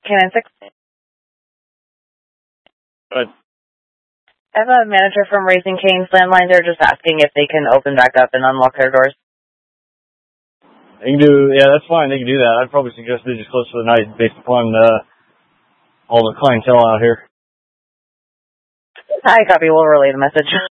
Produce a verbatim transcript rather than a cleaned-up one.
Canine six. Good. I have a manager from Raising Cane's landline. They're just asking if they can open back up and unlock their doors. They can do, yeah, that's fine. They can do that. I'd probably suggest they just close for the night based upon uh, all the clientele out here. Hi, copy. We'll relay the message.